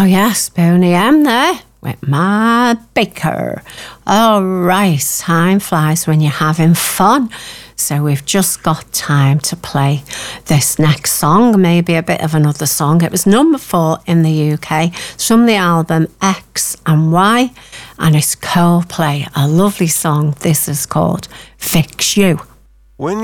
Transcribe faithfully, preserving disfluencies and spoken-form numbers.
yes, Boney M there with Matt Baker. All right, time flies when you're having fun. So we've just got time to play this next song, maybe a bit of another song. It was number four in the U K. It's from the album X and Y, and it's Coldplay, a lovely song. This is called Fix You.